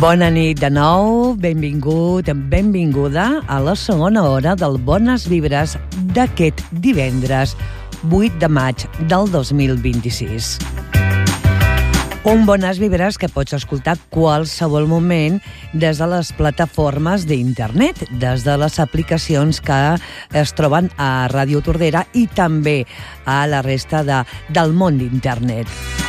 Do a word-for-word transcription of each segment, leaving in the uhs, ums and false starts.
Bona nit de nou, benvingut, benvinguda a la segona hora del Bones Vibres d'aquest divendres vuit de maig del dos mil vint-i-sis. Un Bones Vibres que pots escoltar qualsevol moment des de les plataformes d'internet, des de les aplicacions que es troben a Ràdio Tordera i també a la resta de, del món d'internet.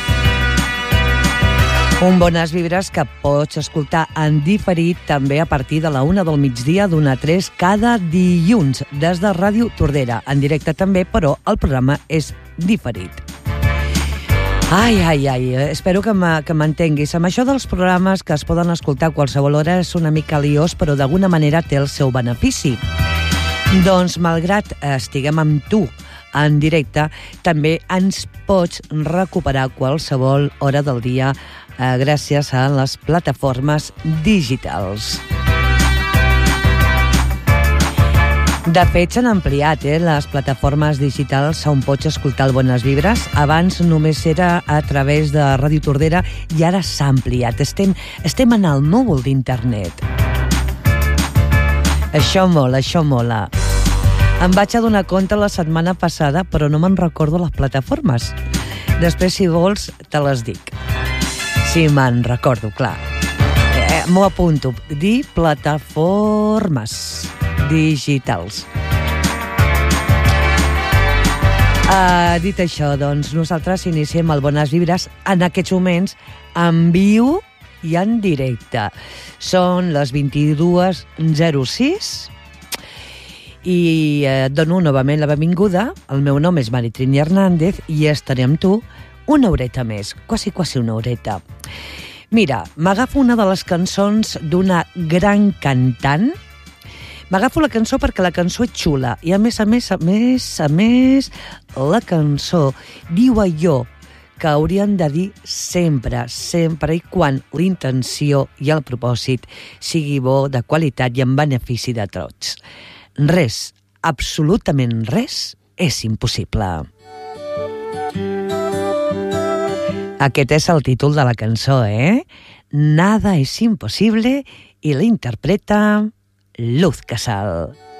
Un Bones Vibres que pots escoltar en diferit també a partir de la una del migdia d'una a tres cada dilluns des de Ràdio Tordera. En directe també, però el programa és diferit. Ai, ai, ai, espero que m'entenguis. Amb això dels programes que es poden escoltar a qualsevol hora és una mica liós, però d'alguna manera té el seu benefici. Doncs, malgrat estiguem amb tu en directe, també ens pots recuperar qualsevol hora del dia eh, gràcies a les plataformes digitals. De fet, s'han ampliat eh, les plataformes digitals on pots escoltar el Bones Vibres. Abans només era a través de Ràdio Tordera i ara s'ha ampliat. Estem, estem en el núvol d'internet. Això mola, això mola. Em vaig adonar compte la setmana passada, però no me'n recordo les plataformes. Després, si vols, te les dic. Si me'n recordo, clar. Eh, m'ho apunto. Dir plataformes digitals. Uh, dit això, doncs, nosaltres iniciem el Bones Vibres en aquests moments en viu i en directe. Són les vint-i-dues zero sis i eh, dono novament la benvinguda. El meu nom és Maritrini Hernández i estaré amb tu una horeta més, quasi, quasi una horeta. Mira, m'agafo una de les cançons d'una gran cantant. M'agafo la cançó perquè la cançó és xula i a més, a més, a més, a més, la cançó diu allò que haurien de dir sempre, sempre i quan l'intenció i el propòsit sigui bo, de qualitat i en benefici de tots. Res, absolutament res, és impossible. Aquest és el títol de la cançó, eh? Nada es imposible i la interpreta Luz Casal.